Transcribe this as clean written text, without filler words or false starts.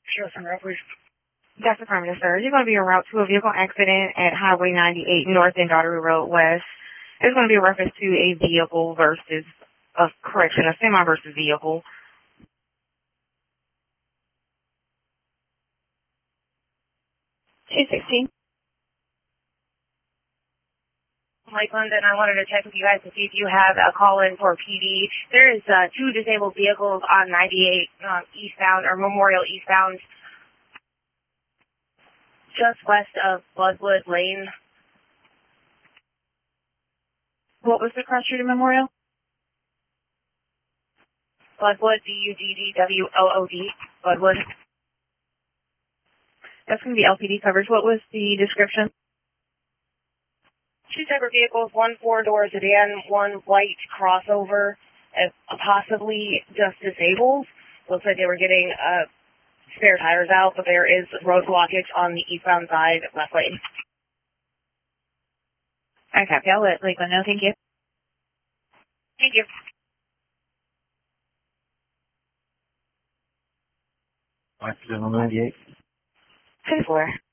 Sure, some road, please. That's affirmative, sir. You're going to be en route to a vehicle accident at Highway 98 North and Daughtery Road West. There's going to be a reference to a vehicle versus, a semi versus vehicle. 216. Lakeland, and I wanted to check with you guys to see if you have a call-in for PD. There is 2 disabled vehicles on 98 eastbound, or Memorial eastbound, just west of Bloodwood Lane. What was the cross street in Memorial? Bloodwood, Buddwood. Bloodwood. That's going to be LPD coverage. What was the description? 2 separate vehicles, one 4-door sedan, one white crossover, possibly just disabled. Looks like they were getting spare tires out, but there is road blockage on the eastbound side, left lane. Okay, I'll let Lakeland know. Thank you. Thank you. Accident on 98. 10-4.